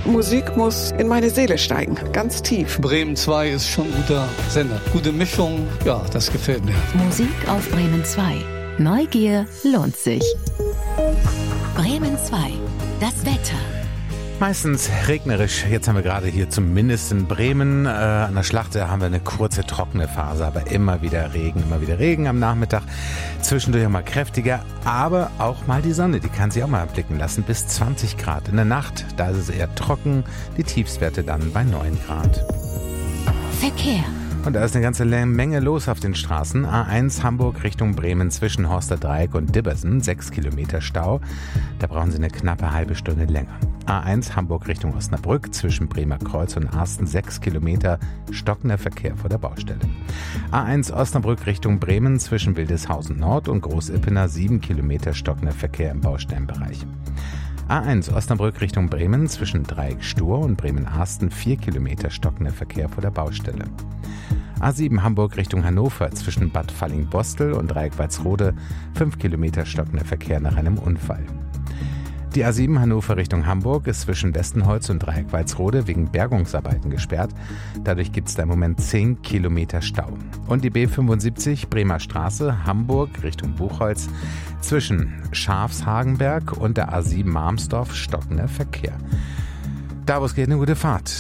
Musik muss in meine Seele steigen, ganz tief. Bremen 2 ist schon ein guter Sender. Gute Mischung, ja, das gefällt mir. Musik auf Bremen 2. Neugier lohnt sich. Bremen 2. Das Wetter. Meistens regnerisch. Jetzt haben wir gerade hier zumindest in Bremen an der Schlachte haben wir eine kurze trockene Phase, aber immer wieder Regen am Nachmittag. Zwischendurch auch mal kräftiger, aber auch mal die Sonne, die kann sich auch mal erblicken lassen, bis 20 Grad. In der Nacht, da ist es eher trocken, die Tiefstwerte dann bei 9 Grad. Verkehr. Und da ist eine ganze Menge los auf den Straßen. A1 Hamburg Richtung Bremen zwischen Horster Dreieck und Dibbersen, 6 Kilometer Stau. Da brauchen Sie eine knappe halbe Stunde länger. A1 Hamburg Richtung Osnabrück zwischen Bremer Kreuz und Arsten, 6 Kilometer stockender Verkehr vor der Baustelle. A1 Osnabrück Richtung Bremen zwischen Wildeshausen Nord und Großippener, 7 Kilometer stockender Verkehr im Baustellenbereich. A1 Osnabrück Richtung Bremen zwischen Dreieck Stur und Bremen-Arsten, 4 Kilometer stockender Verkehr vor der Baustelle. A7 Hamburg Richtung Hannover zwischen Bad Falling-Bostel und Dreieck Walsrode, 5 Kilometer stockender Verkehr nach einem Unfall. Die A7 Hannover Richtung Hamburg ist zwischen Westenholz und Dreieck Walsrode wegen Bergungsarbeiten gesperrt. Dadurch gibt es da im Moment 10 Kilometer Stau. Und die B75 Bremer Straße Hamburg Richtung Buchholz zwischen Schafshagenberg und der A7 Marmsdorf stockender Verkehr. Da, wo es geht, eine gute Fahrt.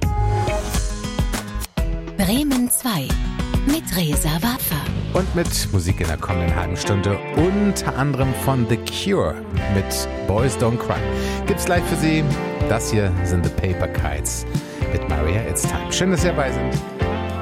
Bremen 2 mit Reza Waffa. Und mit Musik in der kommenden halben Stunde, unter anderem von The Cure mit Boys Don't Cry. Gibt's gleich für Sie. Das hier sind The Paper Kites mit Maria It's Time. Schön, dass Sie dabei sind.